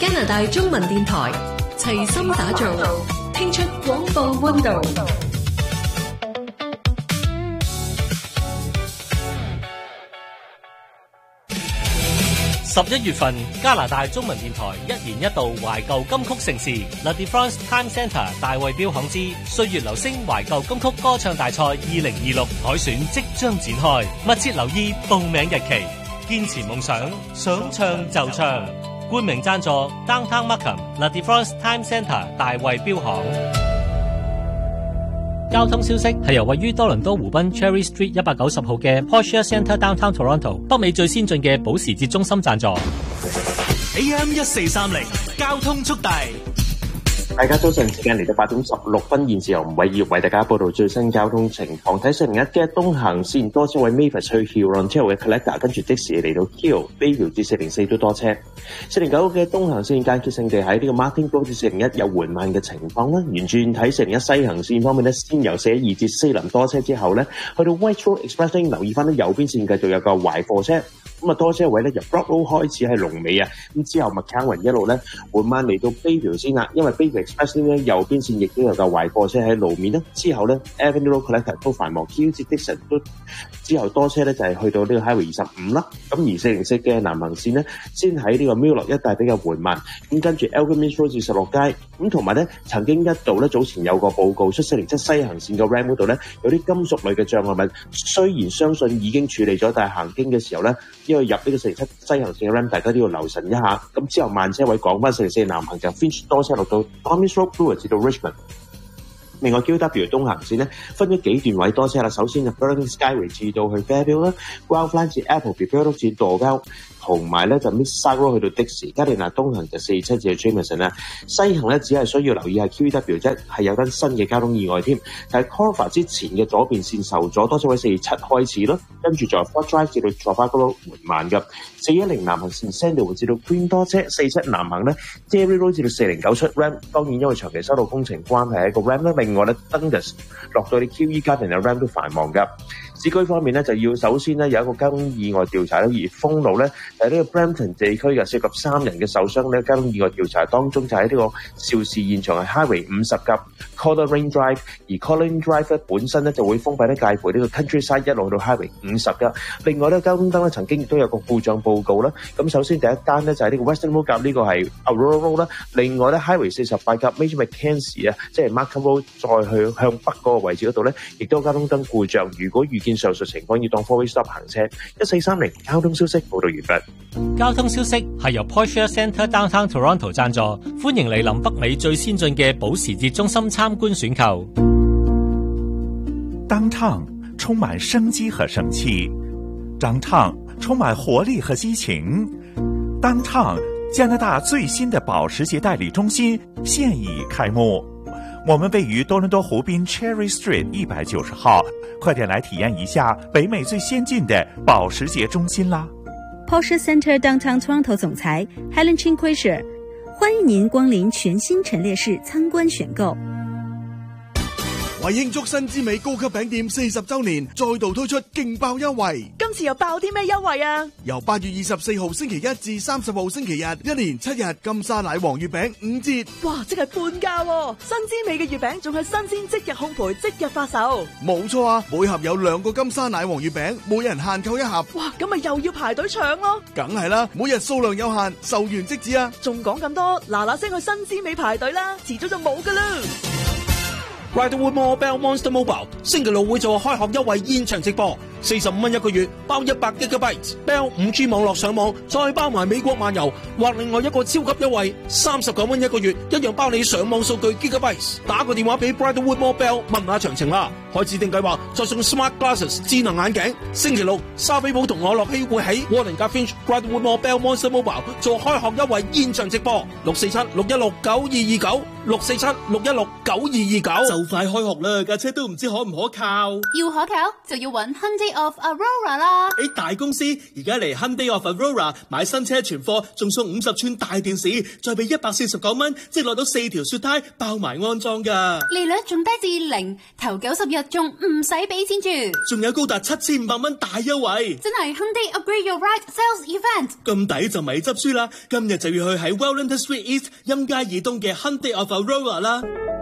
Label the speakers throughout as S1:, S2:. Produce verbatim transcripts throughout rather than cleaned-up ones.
S1: 加拿大中文電台齊心打造，聽出廣播溫度。
S2: 十一月份，加拿大中文電台一年一度懷舊金曲盛事 La Défense Time Centre 大衛標行之歲月留聲懷舊金曲歌唱大賽二零二六海選即將展開，密切留意報名日期。堅持夢想，想唱就唱。冠名贊助 Downtown Markham La Défense Time Centre 大衛標行。交通消息係由位於多倫多湖濱 Cherry Street 一百九十號嘅 Porsche Centre Downtown Toronto 北美最先進嘅保時捷中心贊助。
S3: A M 一四三零交通速遞。
S4: 大家早晨，時間嚟到八點十六分，現時由吳偉業為大家報道最新交通情況。睇四零一嘅東行線多車位 Mavis 去 Huron 之後嘅 Collector， 跟住的士嚟到 Hill Bayview 至四零四都多車。四零九嘅東行線間歇性地喺呢個 Martin Road 至四零一有緩慢嘅情況啦。沿轉睇四零一西行線方面咧，先由四一二至四林多車之後咧，去到 White Road Express Lane 留意翻咧右邊線繼續有個壞貨車。咁啊多車位咧由 Brock Road 開始係龍尾啊，咁之後 McCowan 一路咧緩慢嚟到 Bayview 先啦，因為 Bayview Express Lane 咧右邊線亦都有個壞貨車喺路面啦。之後咧 Avenue Road Collector 都繁忙 ，Q 至 Dixon 都之後多車咧就係、是、去到呢個 Highway 二十五啦。咁而四零四嘅南行線咧，先喺呢個 Miller 一帶比較緩慢，咁跟住 Elgin Road 至十六街，咁同埋咧曾經一度咧早前有個報告出四零七西行線嘅 Ram 嗰度咧有啲金屬類嘅障礙物，雖然相信已經處理咗，但係行經嘅時候咧，因為入呢個四零七西行線嘅 Ram， 大家都要留神一下。咁之後慢車位講翻四零四南行就 Finch 多車落到 Thomas Road Brewer 至到 Richmond。另外 Q W 東行線咧分咗幾段位多車啦，首先就 Burlington Skyway 至到去 Fairview 啦 ，Wildfly 至 Appleby Burlock 至墮交，同埋咧就 Mississauga Road 去到的士，加利納東行就四七至 Jameson 啦，西行咧只係需要留意下 Q W 啫，係有單新嘅交通意外添，就係 Corva 之前嘅左邊線受阻，多車位四七開始咯，跟住就 Fort Drive 至到 Trafalgar Road 緩慢嘅，四一零南行線 Sandalwood 至到 Queen 多車，四七南行咧 Derry Road 至到四零九出 Ram， 當然因為長期收到工程關係係一個 Ram 啦。另外咧 Dundas 落到啲 Q E Garden 嘅 Ram 都繁忙㗎。市區方面咧就要首先咧有一個交通意外調查啦，而封路咧就係呢個 Brampton 地區嘅涉及三人嘅受傷咧，交通意外調查當中就喺呢個肇事現場係 Highway 五十及 Coleraine Drive， 而 Coleraine Drive 咧本身咧就會封閉咧介乎呢個 Countryside 一路到 Highway 五十㗎。另外咧交通燈咧曾經亦都有個故障報告啦。咁首先第一單咧就係呢個 Western Road 夾呢個係 Aurora Road 啦，另外咧 Highway 四十八及 Major Mackenzie 啊，即係 Markham Road 再去向北嗰個位置嗰度咧，亦都有交通燈故障。如果遇見上述情況，要當 four-way stop 行車。一四三零交通消息報道完畢。
S2: 交通消息係由 Porsche Centre Downtown Toronto 贊助，歡迎嚟臨北美最先進嘅保時捷中心參觀選購。
S5: Downtown 充滿生機和生氣 ，Downtown 充滿活力和激情 ，Downtown 加拿大最新的保時捷代理中心現已開幕。我們位於多倫多湖邊 Cherry Street 一百九十號，快點來體驗一下北美最先進的保時捷中心啦！
S6: Porsche Centre Downtown Toronto 總裁 Helen Chin Quisher， 歡迎您光臨全新陳列室參觀選購。
S3: 為慶祝新之美高級餅店四十周年，再度推出勁爆優惠。
S7: 今次又爆啲咩優惠啊？
S3: 由八月二十四號星期一至三十號星期日，一連七日金沙奶黃月餅五折。
S7: 哇，即係半價喎！新之美嘅月餅仲係新鮮即日烘焙即日發售。
S3: 冇錯啊，每盒有兩個金沙奶黃月餅，每人限購一盒。
S7: 哇，咁咪又要排隊搶咯？
S3: 梗係啦，每日數量有限，售完即止啊！
S7: 仲講咁多，嗱嗱聲去新之美排隊啦，遲早就冇噶啦。
S8: Riderwood Mall Bell Monster Mobile 星期六會做開學優惠現場直播，四十五蚊一個月，包一百 Gigabyte Bell 五 G 網絡上網，再包埋美國漫遊，或另外一個超級優惠，三十九蚊一個月，一樣包你上網數據 Gigabyte。打個電話俾 Riderwood Mall Bell 問下詳情啦。開指定計劃再送 Smart Glasses 智能眼鏡。星期六，沙菲堡同我樂希會喺 Warden 加 Finch Riderwood Mall Bell Monster Mobile 做開學優惠現場直播，六四七六一六九二二九，六四七六一六九二二九。
S9: 快開學啦，架車都唔知可唔可靠。
S10: 要可靠就要揾 Hyundai of Aurora 啦。
S9: 喺大公司而家嚟 Hyundai of Aurora 買新車存貨，仲送五十寸大電視，再俾一百四十九蚊，即攞到四條雪胎包埋安裝噶。
S10: 利率仲低至零，頭九十日仲唔使俾錢住，
S9: 仲有高達七千五百蚊大優惠，
S10: 真係 Hyundai Upgrade Your Ride Sales Event。
S9: 咁抵就咪執輸啦！今日就要去喺 Wellington Street East 欽街以東嘅 Hyundai of Aurora 啦。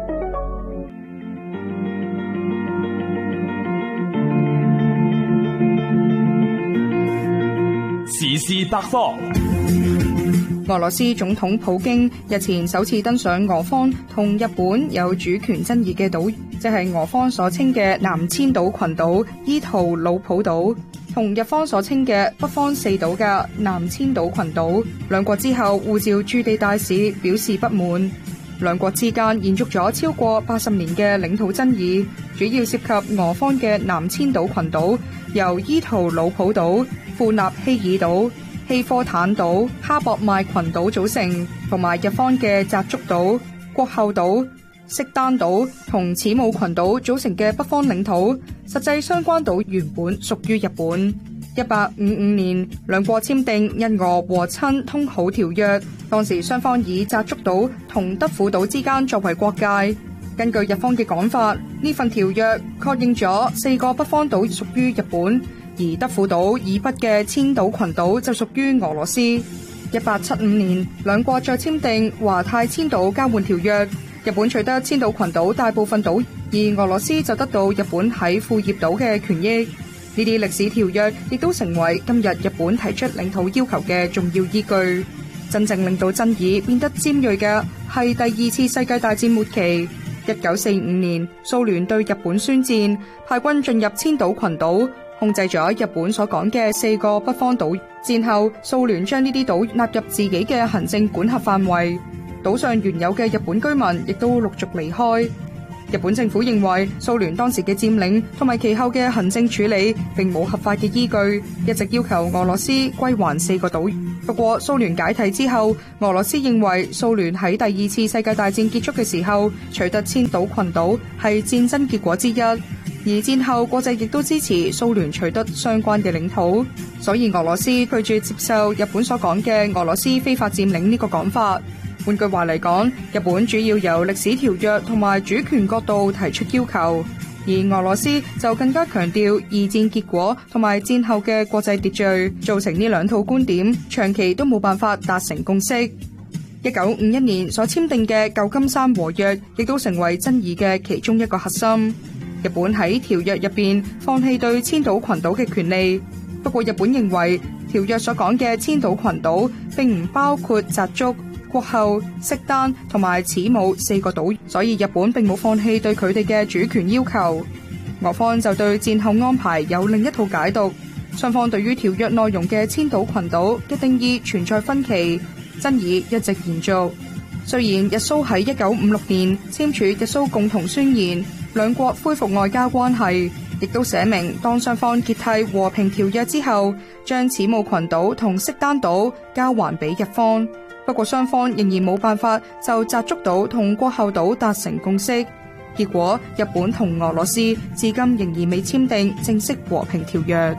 S11: 時事百科。
S12: 俄羅斯總統普京日前首次登上俄方同日本有主權爭議嘅島，即係俄方所稱嘅南千島群島伊圖魯普島，同日方所稱嘅北方四島嘅南千島群島。兩國之後互召駐地大使表示不滿。兩國之間延續咗超過八十年嘅領土爭議，主要涉及俄方嘅南千島群島由伊圖魯普島、庫納希爾島、希科坦島、哈博邁群島組成，同埋日方嘅扎竹島、國後島、色丹島同此姆群島組成嘅北方領土。實際相關島原本屬於日本。一八五五年，兩國簽訂印俄和親通好條約，當時雙方以扎竹島同德輔島之間作為國界。根據日方嘅講法，呢份條約確認咗四個北方島屬於日本，而德輔島以北嘅千島群島就屬於俄羅斯。一八七五年，兩國再簽訂華泰千島交換條約，日本取得千島群島大部分島，而俄羅斯就得到日本喺庫頁島嘅權益。呢啲歷史條約亦都成為今日日本提出領土要求嘅重要依據。真正令到爭議變得尖銳嘅係第二次世界大戰末期，一九四五年蘇聯對日本宣戰，派軍進入千島群島，控制咗日本所講嘅四個北方島。戰後蘇聯將呢啲島納入自己嘅行政管轄範圍，島上原有嘅日本居民亦都陸續離開。日本政府認為蘇聯當時嘅佔領同埋其後嘅行政處理並冇合法嘅依據，一直要求俄羅斯歸還四個島。不過蘇聯解體之後，俄羅斯認為蘇聯喺第二次世界大戰結束嘅時候取得千島群島係戰爭結果之一，而戰後國際亦都支持蘇聯取得相關嘅領土，所以俄羅斯拒絕接受日本所講嘅俄羅斯非法佔領呢個講法。換句話嚟講，日本主要由歷史條約同埋主權角度提出要求，而俄羅斯就更加強調二戰結果同埋戰後嘅國際秩序，造成呢兩套觀點長期都冇辦法達成共識。一九五一年所簽訂嘅舊金山和約亦都成為爭議嘅其中一個核心。日本喺條約入邊放棄對千島群島嘅權利，不過日本認為條約所講嘅千島群島並唔包括扎竹、國後、色丹同埋此姆四個島，所以日本並冇放棄對佢哋嘅主權要求。俄方就對戰後安排有另一套解讀，雙方對於條約內容嘅千島群島嘅定義存在分歧，爭議一直延續。雖然日蘇喺一九五六年簽署日蘇共同宣言，兩國恢復外交關係，亦都寫明當雙方結締和平條約之後，將此姆群島同色丹島交還俾日方。不過雙方仍然冇辦法就扎竹島同國後島達成共識，結果日本同俄羅斯至今仍然未簽訂正式和平條約。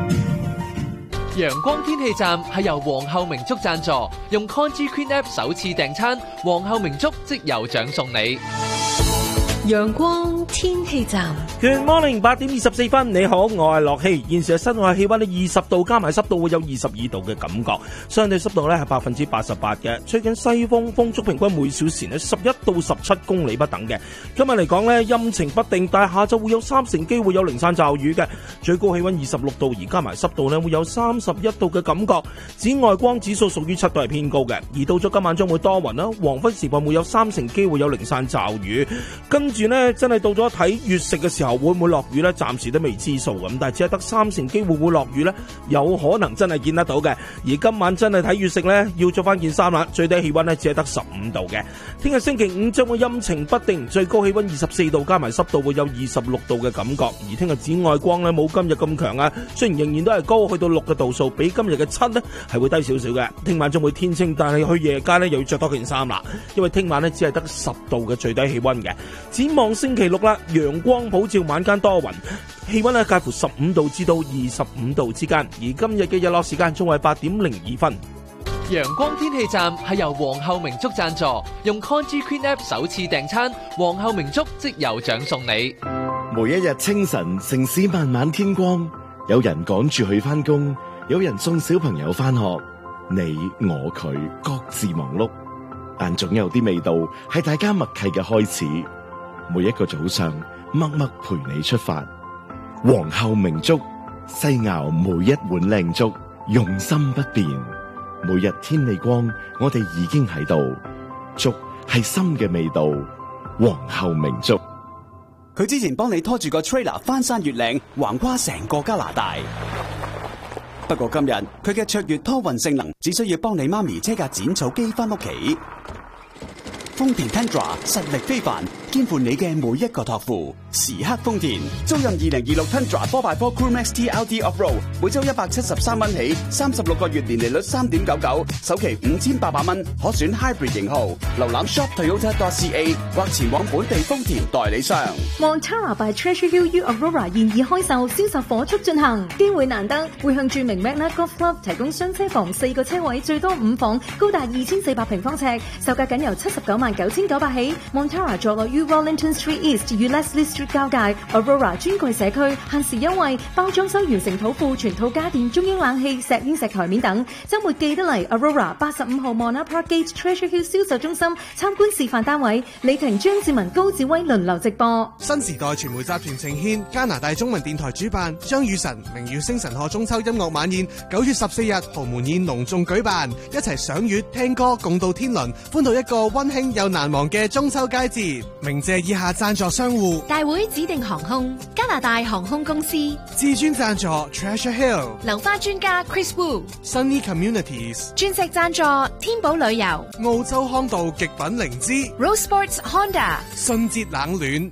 S13: 陽光天氣站係由皇后明燭贊助，用 Conji Queen App 首次訂餐，皇后明燭即有獎送你。
S1: 陽光天氣站
S8: Good morning， 八點二十四分，你好，我係樂希。現時嘅室外氣溫呢二十度，加埋濕度會有二十二度嘅感覺，相對濕度呢係百分之八十八嘅，吹緊西風，風速平均每小時呢十一到十七公里不等嘅。今日嚟講呢陰晴不定，但係下晝會有三成機會有零散驟雨嘅，最高氣溫二十六度，而加埋濕度呢會有三十一度嘅感覺，紫外光指數屬於七，都係偏高嘅。而到咗今晚將會多雲啦，黃昏時分會有三成機會有零散驟雨，跟住呢真係到咗睇月食嘅時候會唔會落雨呢？暫時都未知數咁，但係只係得三成機會會落雨呢，有可能真係見得到嘅。而今晚真係睇月食呢，要着翻件衫啦。最低氣溫呢只係得十五度嘅。聽日星期五將會陰晴不定，最高氣溫二十四度，加埋濕度會有二十六度嘅感覺。而聽日紫外光呢冇今日咁強啊，雖然仍然都係高，去到六嘅度數，比今日嘅七呢係會低少少嘅。聽晚將會天清，但係去夜街呢又要着多件衫啦，因為聽晚呢只係得十度嘅最低氣溫嘅。展望星期六啦，陽光普照，晚間多雲，氣溫咧介乎十五度至到二十五度之間。而今日嘅日落時間仲係八點零二分。
S13: 陽光天氣站係由皇后明燭贊助，用 Conji Queen App 首次訂餐，皇后明燭即有獎送你。
S14: 每一日清晨，城市慢慢天光，有人趕住去返工，有人送小朋友返學，你我佢各自忙碌，但總有啲味道係大家默契嘅開始。每一個早上，默默陪你出發。皇后明粥，細熬每一碗靚粥，用心不變。每日天氣光，我哋已經喺度。粥係心嘅味道，皇后明粥。
S15: 佢之前幫你拖住個 trailer 翻山越嶺，橫跨成個加拿大。不過今日佢嘅卓越拖運性能，只需要幫你媽咪車架剪草機翻屋企。豐田 Tundra 實力非凡，肩負你嘅每一個託付。時刻豐田，租任二零二六 Tundra four by four Crew Max T L D Off-Road， 每周一百七十三蚊起，三十六個月年利率三點九九，首期五千八百蚊，可選 Hybrid 型號。瀏覽 shop toyota dot c a 或前往本地豐田代理商。
S16: Montara by Treasure Hill U Aurora 現已開售，銷售火速進行，機會難得，會向著名 Magna Golf Club 提供雙車房四個車位，最多五房，高達二千四百平方尺，售價僅由七十九萬九千九百起。Montara 坐落於 Wellington Street East 與 Leslie Street 交界 ，Aurora 專櫃社區，限時優惠，包裝修完成土庫，全套家電、中央冷氣、石英石台面等。週末記得嚟 Aurora 八十五號 Mona Park Gate Treasure Hill 銷售中心參觀示範單位。李婷、張志文、高志威輪流直播。
S17: 新時代傳媒集團呈獻加拿大中文電台主辦張雨晨明月星辰賀中秋音樂晚宴，九月十四日豪門宴隆重舉辦，一齊賞月聽歌，共度天倫，歡度一個溫馨又難忘嘅中秋佳節。鳴謝以下贊助商戶：
S1: 大會指定航空、加拿大航空公司、
S17: 至尊贊助 Treasure Hill、
S1: 流花專家 Chris Wu、Sunny
S17: Communities、
S1: 鑽石贊助天寶旅遊、
S17: 澳洲康道極品靈芝、
S1: Rose Sports Honda、
S17: 信節冷暖。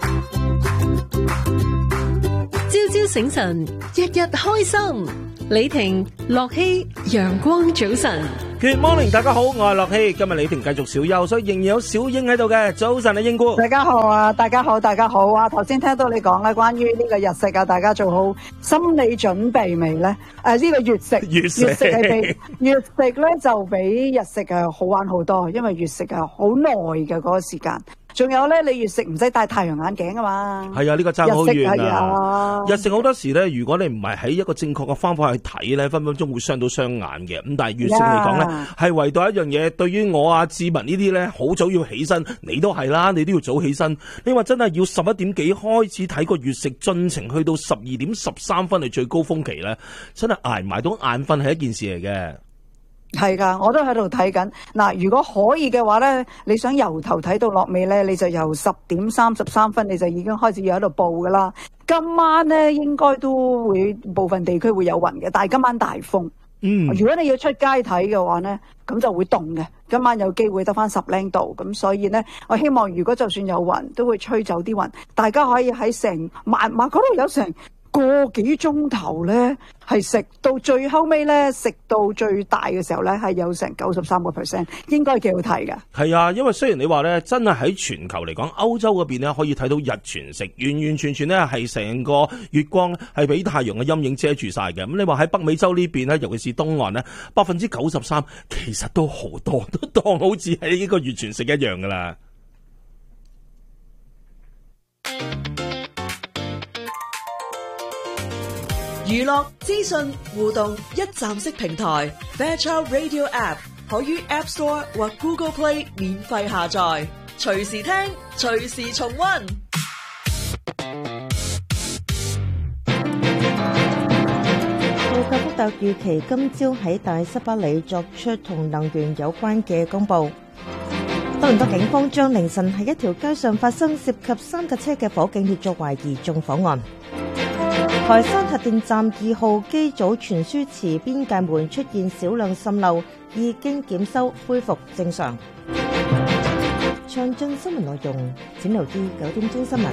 S1: 朝朝醒神，日日開心。李婷、樂希，陽光早晨。
S8: Good morning， 大家好，我係樂希。今日李婷繼續小休，所以仍然有小英喺度嘅。早晨啊，英姑。
S18: 大家好啊，大家好，大家好啊！頭先聽到你講咧，關於呢個日食啊，大家做好心理準備未咧？誒、啊，呢、這個月食，月食係比月食咧就比日食係好玩好多，因為月食係好耐嘅嗰個時間。仲有咧，你月食唔使戴太陽眼鏡啊嘛。係啊，呢、這個爭好遠啊！
S8: 日食好多時咧，如果你唔係喺一個正確嘅方法去睇咧，分分鐘會傷到雙眼嘅。咁但係月食嚟講咧，係唯獨一樣嘢，對於我啊志文呢啲咧，好早要起身，你都係啦，你都要早起身。你話真係要十一點幾開始睇個月食進程，去到十二點十三分係最高峰期咧，真係捱埋到眼瞓係一件事嚟嘅。
S18: 係噶，我都喺度睇緊。嗱，如果可以嘅話咧，你想由頭睇到落尾咧，你就由十點三十三分你就已經開始要喺度報噶啦。今晚咧應該都會部分地區會有雲嘅，但係今晚大風。嗯，如果你要出街睇嘅話咧，咁就會凍嘅。今晚有機會得翻十零度，咁所以咧，我希望如果就算有雲，都會吹走啲雲，大家可以喺成晚晚嗰度有成個幾鐘頭咧，係食到最後尾咧，食到最大嘅時候咧，係有成九十三個 percent， 應該幾好睇㗎。
S8: 係啊，因為雖然你話咧，真係喺全球嚟講，歐洲嗰邊咧可以睇到日全食，完完全全咧係成個月光係俾太陽嘅陰影遮住晒嘅。咁你話喺北美洲呢邊咧，尤其是東岸咧，百分之九十三其實都好多，都當好似係呢個月全食一樣噶啦。
S7: 娛樂資訊互動一站式平台 Fairchild Radio App 可於 App Store 或 Google Play 免費下載，隨時聽，隨時重溫。
S19: 布格福特預期今朝喺大西北里作出同能源有關嘅公佈。多倫多警方將凌晨喺一條街上發生涉及三架車嘅火警列作懷疑縱火案。台山核電站二號機組傳輸池邊界門出現少量滲漏，已經檢修恢復正常。詳盡新聞內容，請留意九點鐘新聞。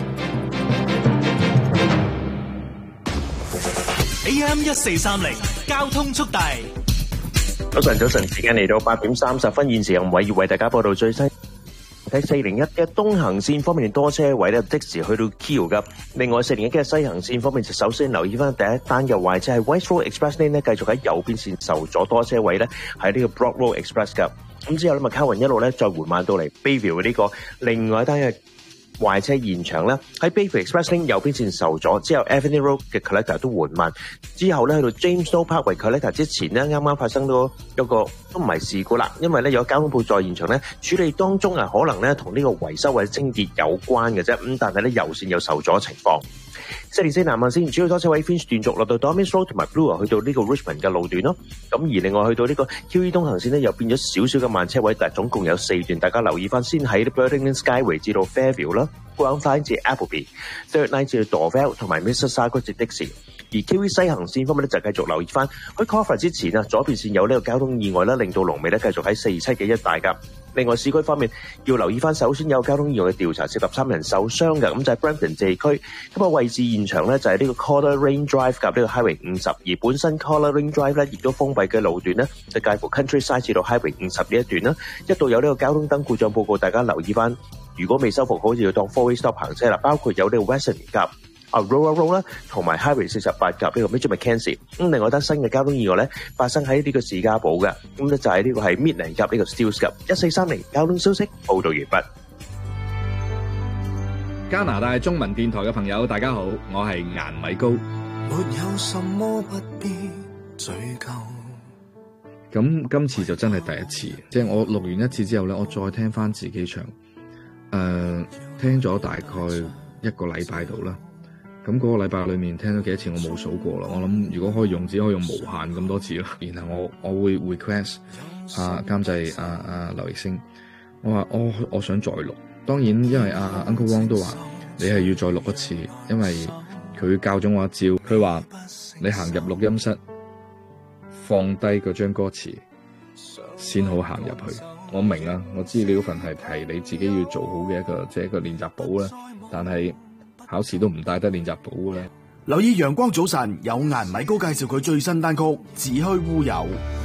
S20: A M 一四三零交通速遞。
S4: 早晨，早晨，時間嚟到八點三十分，現時由偉業為大家報道最新。喺四零一嘅東行線方面，多車位咧即時去到 Q 噶。另外四零一嘅西行線方面，就首先留意翻第一單嘅壞車係 West Road Express Lane 咧，繼續喺右邊線受阻，多車位咧喺呢個 Broad Road Express 噶。咁之後咧，麥卡雲一路咧再緩慢到嚟 Bayview 呢個另外一單嘅壞車現場咧，喺 Bayview Express Lane 右邊線受阻，之後 Avenue Road 嘅 collector 都緩慢，之後咧去到 James Snow Parkway collector 之前咧，啱啱發生咗一個都唔係事故啦，因為咧有交通部在現場咧處理當中啊，可能咧同呢個維修或者清潔有關嘅啫，咁但係咧右線有受阻情況。四零四南岸線主要多車位 Finch 段續落到 Dominus Road 同埋 Bloor 去到呢個 Richmond 嘅路段咯，咁而另外去到呢個 Q E 東行線咧又變咗少少嘅慢車位，但係總共有四段，大家留意翻先喺 Burlington Skyway 至到 Fairview 啦。Ground Line 至 Appleby、Third Line 至 Dorval 同埋 Mississauga 至 Dixie， 而 Q E 西行線方面咧就繼續留意翻，喺 Crawford 之前啊，左邊線有呢個交通意外啦，令到龍尾咧繼續喺四七嘅一帶㗎。另外市區方面要留意翻，首先有交通意外嘅調查，涉及三人受傷嘅，咁就係 Brampton 地區。咁啊位置現場咧就係呢個 Collar Range Drive 及呢個 Highway 五十，而本身 Collar Range Drive 咧亦都封閉嘅路段咧，就介乎 Countryside 至到 Highway 五十呢一段啦。一度有呢個交通燈故障報告，大家留意翻。如果未修復好，就要當 four-way stop 行車啦。包括有呢個 Western 及 Aurora Road 啦，同埋 Highway 四十八及呢個 Major Mackenzie。咁另外一單新嘅交通意外咧，發生喺呢個士嘉堡嘅，咁咧就係呢個係 Midland 及呢個 Steeles 及一四三零交通消息報道完畢。
S21: 加拿大中文電台嘅朋友，大家好，我係顏米高。
S22: 沒有什麼不必追究。
S21: 咁今次就真係第一次，即係我錄完一次之後咧，我再聽翻自己唱，誒、呃，聽咗大概一個禮拜度啦。咁嗰個禮拜裏面聽咗幾多次，我冇數過啦。我諗如果可以用，只可以用無限咁多次啦。然後我我會 request 啊監製啊啊劉奕星，我話我我想再錄。當然因為阿、啊、Uncle Wong 都話你係要再錄一次，因為佢教咗我一招。佢話你行入錄音室，放低嗰張歌詞先好行入去。我明啦，我知呢份係係你自己要做好嘅一個即係一個練習簿啦。但係考試都唔帶得練習簿啦。
S3: 留意陽光早晨，有顏米高介紹佢最新單曲《只虛烏有》。